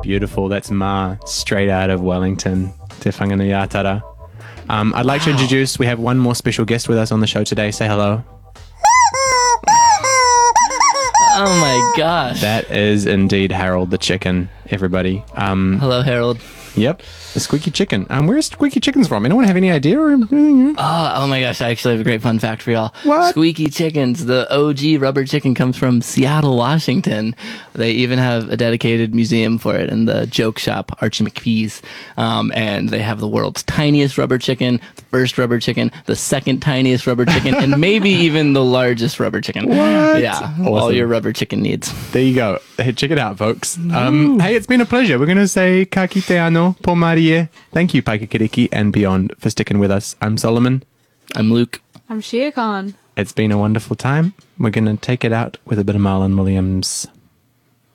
Beautiful. That's Ma, straight out of Wellington. Te whanganui-a-tara. I'd like to introduce, we have one more special guest with us on the show today. Say hello. Oh my gosh. That is indeed Harold the chicken, everybody. Hello, Harold. Yep, the squeaky chicken. Where's squeaky chickens from? Anyone have any idea? Oh my gosh, I actually have a great fun fact for y'all. What? Squeaky chickens, the OG rubber chicken comes from Seattle, Washington. They even have a dedicated museum for it in the joke shop, Archie McPhee's. And they have the world's tiniest rubber chicken, the first rubber chicken, the second tiniest rubber chicken, and maybe even the largest rubber chicken. What? Yeah, Awesome. all your rubber chicken needs. There you go. Hey, check it out, folks. Hey, it's been a pleasure. We're going to say ka kite ano po Marie. Thank you, Paikakiriki and beyond, for sticking with us. I'm Solomon. I'm Luke. I'm Shia Khan. It's been a wonderful time. We're going to take it out with a bit of Marlon Williams.